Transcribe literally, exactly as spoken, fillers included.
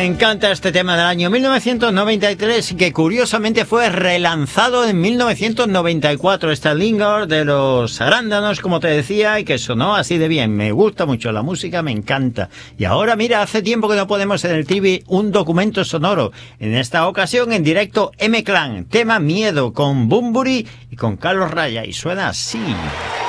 encanta este tema del año mil novecientos noventa y tres, que curiosamente fue relanzado en mil novecientos noventa y cuatro, este Linger de los Arándanos, como te decía, y que sonó así de bien. Me gusta mucho la música, me encanta. Y ahora, mira, hace tiempo que no ponemos en el T V un documento sonoro. En esta ocasión, en directo, M-Clan, tema Miedo, con Bunbury y con Carlos Raya, y suena así.